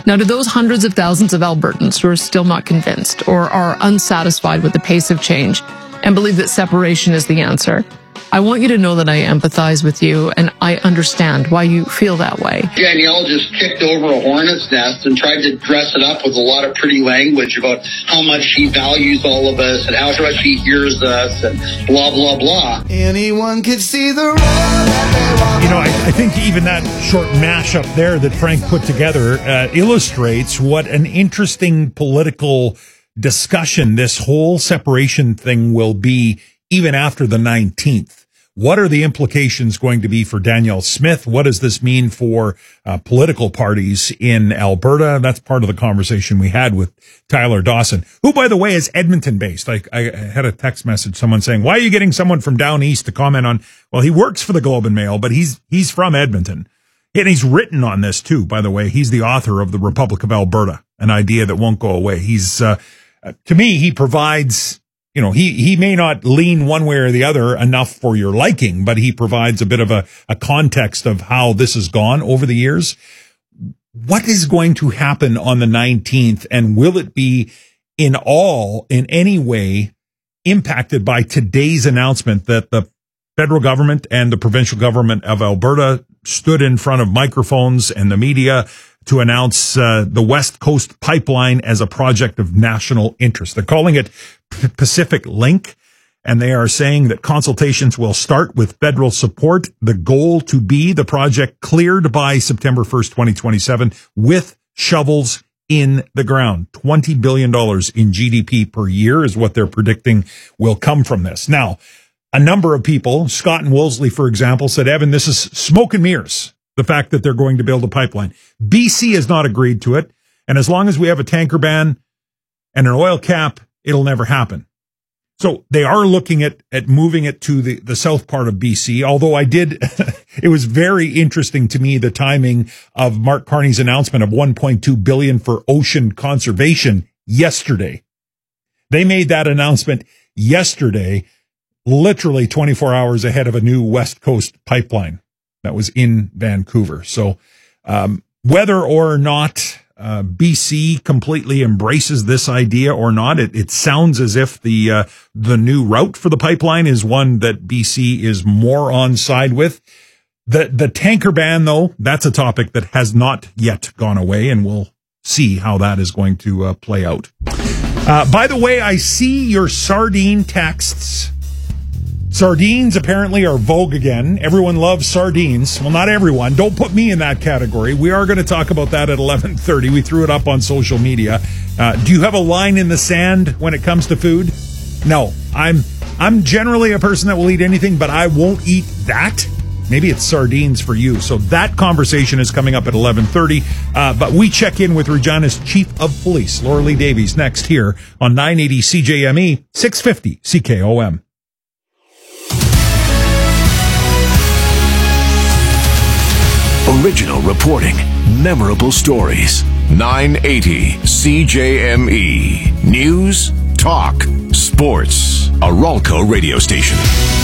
Now, to those hundreds of thousands of Albertans who are still not convinced or are unsatisfied with the pace of change and believe that separation is the answer, I want you to know that I empathize with you and I understand why you feel that way. Danielle just kicked over a hornet's nest and tried to dress it up with a lot of pretty language about how much she values all of us and how much she hears us and blah, blah, blah. Anyone could see the road that they walk. You know, I think even that short mashup there that Frank put together illustrates what an interesting political discussion this whole separation thing will be even after the 19th. What are the implications going to be for Danielle Smith? What does this mean for political parties in Alberta? That's part of the conversation we had with Tyler Dawson, who, by the way, is Edmonton-based. I had a text message, someone saying, why are you getting someone from down east to comment on, well, he works for the Globe and Mail, but he's from Edmonton. And he's written on this, too, by the way. He's the author of The Republic of Alberta, an idea that won't go away. He's, to me, he provides... You know, he may not lean one way or the other enough for your liking, but he provides a bit of a context of how this has gone over the years. What is going to happen on the 19th, and will it be in any way impacted by today's announcement that the federal government and the provincial government of Alberta stood in front of microphones and the media to announce the West Coast Pipeline as a project of national interest? They're calling it Pacific Link, and they are saying that consultations will start with federal support. The goal to be the project cleared by September 1st, 2027, with shovels in the ground. $20 billion in GDP per year is what they're predicting will come from this. Now, a number of people, Scott and Wolseley, for example, said, Evan, this is smoke and mirrors, the fact that they're going to build a pipeline. BC has not agreed to it, and as long as we have a tanker ban and an oil cap, it'll never happen. So they are looking at moving it to the south part of BC, although it was very interesting to me, the timing of Mark Carney's announcement of $1.2 billion for ocean conservation yesterday. They made that announcement yesterday, literally 24 hours ahead of a new West Coast pipeline that was in Vancouver. So whether or not BC completely embraces this idea or not, it sounds as if the new route for the pipeline is one that BC is more on side with. The tanker ban, though, that's a topic that has not yet gone away, and we'll see how that is going to play out. By the way, I see your sardine texts. Sardines apparently are vogue again. Everyone loves sardines. Well, not everyone. Don't put me in that category. We are going to talk about that at 11:30. We threw it up on social media. Do you have a line in the sand when it comes to food? No. I'm generally a person that will eat anything, but I won't eat that. Maybe it's sardines for you. So that conversation is coming up at 11:30. But we check in with Regina's Chief of Police, Laura Lee Davies, next here on 980 CJME, 650 CKOM. Original reporting, memorable stories. 980 CJME. News, talk, sports. A Ralco radio station.